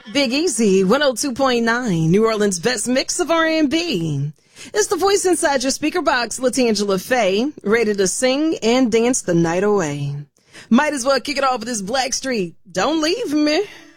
Big Easy, 102.9, New Orleans' best mix of R&B. It's the voice inside your speaker box, LaTangela Faye, ready to sing and dance the night away. Might as well kick it off with this Blackstreet. Don't leave me.